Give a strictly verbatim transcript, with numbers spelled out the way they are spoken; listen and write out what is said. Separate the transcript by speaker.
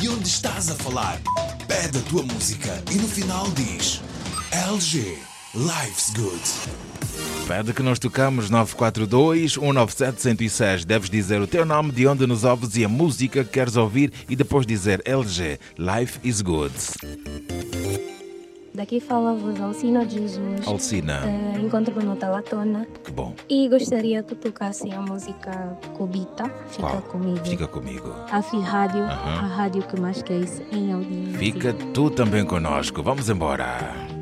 Speaker 1: onde estás a falar. Pede a tua música e no final diz L G, Life's Good.
Speaker 2: Pede que nós tocamos nove quatro dois, um nove sete, um zero seis. Deves dizer o teu nome, de onde nos ouves e a música que queres ouvir e depois dizer L G, Life is Good.
Speaker 3: Daqui fala-vos Alcina de Jesus.
Speaker 2: Alcina.
Speaker 3: Uh, Encontro-me no Talatona.
Speaker 2: Que bom.
Speaker 3: E gostaria que tocassem a música Cobita. Fica
Speaker 2: Qual?
Speaker 3: comigo.
Speaker 2: Fica comigo.
Speaker 3: A Fi Rádio,
Speaker 2: Aham.
Speaker 3: a rádio que mais cresce em audiência.
Speaker 2: Fica tu também conosco. Vamos embora.